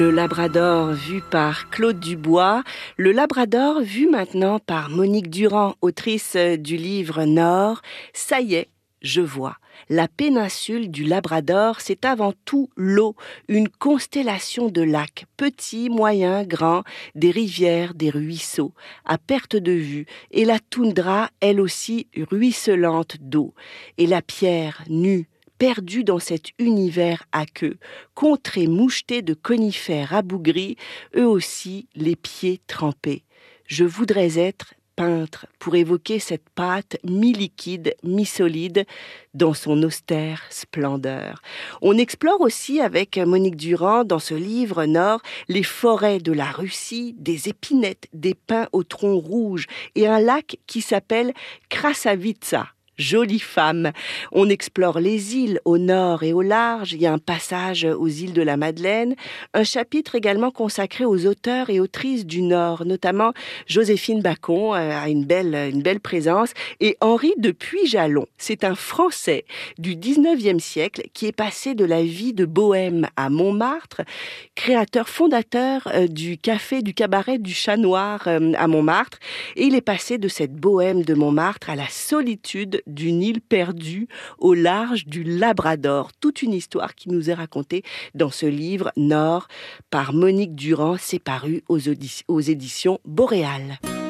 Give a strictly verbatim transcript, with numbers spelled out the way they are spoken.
Le Labrador vu par Claude Dubois, le Labrador vu maintenant par Monique Durand, autrice du livre Nord. Ça y est, je vois. La péninsule du Labrador, c'est avant tout l'eau, une constellation de lacs, petits, moyens, grands, des rivières, des ruisseaux, à perte de vue, et la toundra, elle aussi, ruisselante d'eau, et la pierre nue, perdue dans cet univers aqueux, contrée mouchetée de conifères rabougris, eux aussi les pieds trempés. Je voudrais être peintre pour évoquer cette pâte mi-liquide, mi-solide dans son austère splendeur. On explore aussi avec Monique Durand dans ce livre Nord les forêts de la Russie, des épinettes, des pins au tronc rouge et un lac qui s'appelle Krasavitsa. Jolie femme. On explore les îles au nord et au large. Il y a un passage aux îles de la Madeleine. Un chapitre également consacré aux auteurs et autrices du Nord, notamment Joséphine Bacon a une belle, une belle présence. Et Henri de Puyjalon. C'est un Français du dix-neuvième siècle qui est passé de la vie de bohème à Montmartre, créateur fondateur du café, du cabaret du Chat Noir à Montmartre. Et il est passé de cette bohème de Montmartre à la solitude d'une île perdue au large du Labrador. Toute une histoire qui nous est racontée dans ce livre Nord par Monique Durand. C'est paru aux, auditions, aux éditions Boréal.